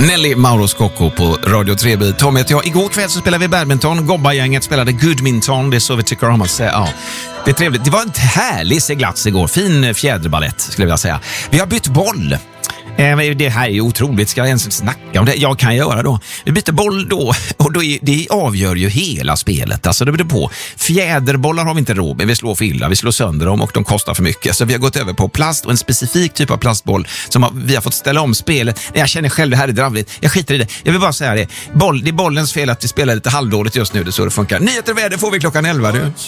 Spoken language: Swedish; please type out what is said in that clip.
Nelly Mauro Scocco på Radio 3. Tom heter jag. Igår kväll så spelade vi badminton. Gobba-gänget spelade goodminton. Det är så vi tycker om att säga. Ja, det är trevligt. Det var en härlig seglats igår. Fin fjäderballett skulle jag vilja säga. Vi har bytt boll. Det här är otroligt, ska jag ens snacka om det? Jag kan göra då. Vi byter boll då, och det avgör ju hela spelet. Alltså det blir på. Fjäderbollar har vi inte råd med, vi slår för illa, vi slår sönder dem och de kostar för mycket. Så vi har gått över på plast och en specifik typ av plastboll som vi har fått ställa om spelet. Jag känner själv det här är dravligt, jag skiter i det. Jag vill bara säga det, det är bollens fel att vi spelar lite halvdåligt just nu, det är så det funkar. Nyheter och väder får vi klockan 11 du.